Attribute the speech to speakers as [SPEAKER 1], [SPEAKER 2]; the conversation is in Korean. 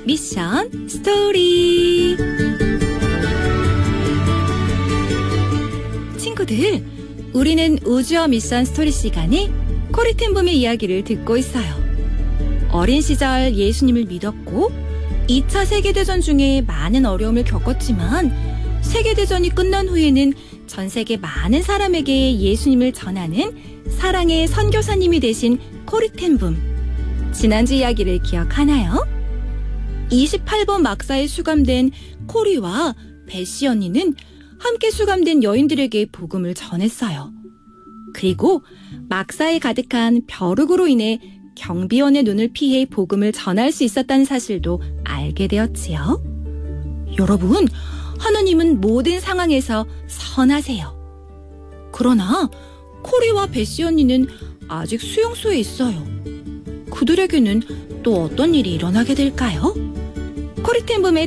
[SPEAKER 1] 미션 스토리. 친구들, 우리는 우주어 미션 스토리 시간에 코리텐붐의 이야기를 듣고 있어요. 어린 시절 예수님을 믿었고 2차 세계대전 중에 많은 어려움을 겪었지만 세계대전이 끝난 후에는 전 세계 많은 사람에게 예수님을 전하는 사랑의 선교사님이 되신 코리텐붐. 지난주 이야기를 기억하나요? 28번 막사에 수감된 코리와 베시 언니는 함께 수감된 여인들에게 복음을 전했어요. 그리고 막사에 가득한 벼룩으로 인해 경비원의 눈을 피해 복음을 전할 수 있었다는 사실도 알게 되었지요. 여러분, 하나님은 모든 상황에서 선하세요. 그러나 코리와 베시 언니는 아직 수용소에 있어요. 그들에게는 또 어떤 일이 일어나게 될까요? 코리텐붐의